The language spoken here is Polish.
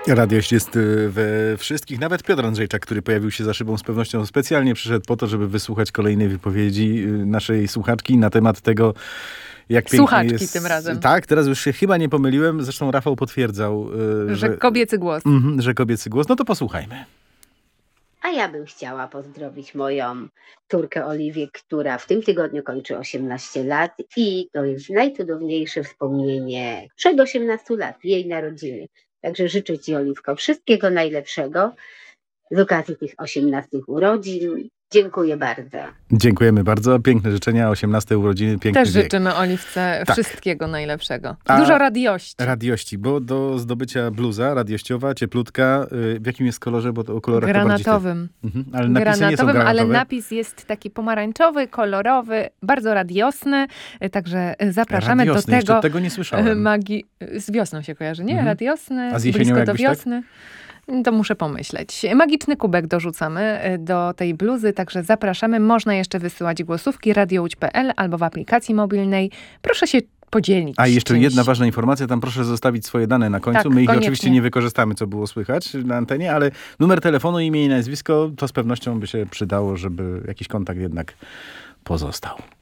Radość jest we wszystkich. Nawet Piotr Andrzejczak, który pojawił się za szybą, z pewnością specjalnie przyszedł po to, żeby wysłuchać kolejnej wypowiedzi naszej słuchaczki na temat tego, jak pięknie Słuchaczki jest. tym razem. Tak, teraz już się chyba nie pomyliłem. Zresztą Rafał potwierdzał, Że kobiecy głos. Że kobiecy głos. No to posłuchajmy. A ja bym chciała pozdrowić moją córkę Oliwię, która w tym tygodniu kończy 18 lat i to jest najcudowniejsze wspomnienie przed 18 lat, jej narodziny. Także życzę Ci, Oliwko, wszystkiego najlepszego z okazji tych 18 urodzin. Dziękuję bardzo. Dziękujemy bardzo. Piękne życzenia, 18 urodziny, piękny Też wiek. życzymy Oliwce Tak. wszystkiego najlepszego. A Dużo radiości. Radiości, bo do zdobycia bluza radiościowa, cieplutka, w jakim jest kolorze? Bo to o kolorach Granatowym. to bardziej... Ale napisy nie są granatowe. Ale napis jest taki pomarańczowy, kolorowy, bardzo radiosny. Także zapraszamy Radiosny, do jeszcze tego. tego nie słyszałem. Z wiosną się kojarzy, nie? Radiosny, A z jesienią blisko do jakbyś tak? wiosny. To muszę pomyśleć. Magiczny kubek dorzucamy do tej bluzy, także zapraszamy. Można jeszcze wysyłać głosówki radiołódź.pl albo w aplikacji mobilnej. Proszę się podzielić. A jeszcze czymś. jedna ważna informacja, tam proszę zostawić swoje dane na końcu. Tak, My ich koniecznie. oczywiście nie wykorzystamy, co było słychać na antenie, ale numer telefonu, imię i nazwisko, to z pewnością by się przydało, żeby jakiś kontakt jednak pozostał.